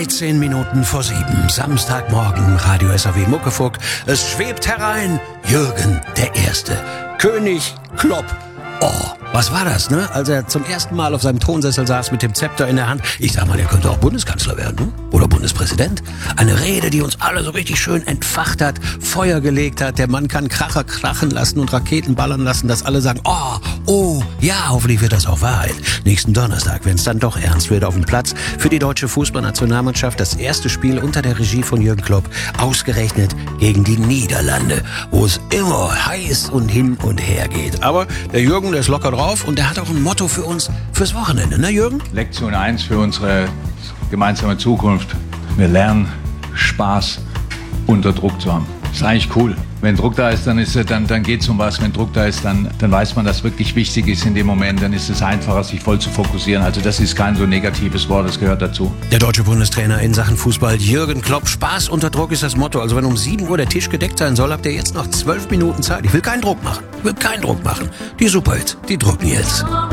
13 Minuten vor 7, Samstagmorgen, Radio SAW Muckefuck. Es schwebt herein, Jürgen der Erste, König Klopp. Oh, was war das, ne? Als er zum ersten Mal auf seinem Thronsessel saß mit dem Zepter in der Hand. Ich sag mal, der könnte auch Bundeskanzler werden, ne? Oder Bundespräsident. Eine Rede, die uns alle so richtig schön entfacht hat, Feuer gelegt hat. Der Mann kann Kracher krachen lassen und Raketen ballern lassen, dass alle sagen, oh, ja, hoffentlich wird das auch Wahrheit. Nächsten Donnerstag, wenn es dann doch ernst wird, auf dem Platz für die deutsche Fußballnationalmannschaft das erste Spiel unter der Regie von Jürgen Klopp, ausgerechnet gegen die Niederlande, wo es immer heiß und hin und her geht. Aber der Jürgen, der ist locker drauf und der hat auch ein Motto für uns fürs Wochenende, ne Jürgen? Lektion 1 für unsere gemeinsame Zukunft. Wir lernen, Spaß unter Druck zu haben. Das ist eigentlich cool. Wenn Druck da ist, dann geht's um was. Wenn Druck da ist, dann weiß man, dass wirklich wichtig ist in dem Moment. Dann ist es einfacher, sich voll zu fokussieren. Also das ist kein so negatives Wort, das gehört dazu. Der deutsche Bundestrainer in Sachen Fußball, Jürgen Klopp. Spaß unter Druck ist das Motto. Also wenn um 7 Uhr der Tisch gedeckt sein soll, habt ihr jetzt noch 12 Minuten Zeit. Ich will keinen Druck machen. Die Superhits, die drucken jetzt.